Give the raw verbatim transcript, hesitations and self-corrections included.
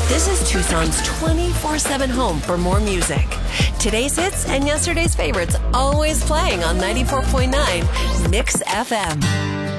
This is Tucson's twenty-four seven home for more music. Today's hits and yesterday's favorites always playing on ninety-four point nine Mix F M.